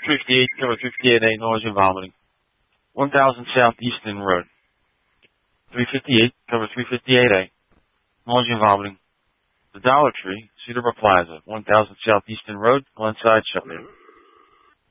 358, cover 358A, noise and vomiting. 1000 South Easton Road. 358, cover 358A, nausea and vomiting. The Dollar Tree, Cedarbrook Plaza, 1000 South Easton Road, Glenside, Shelby.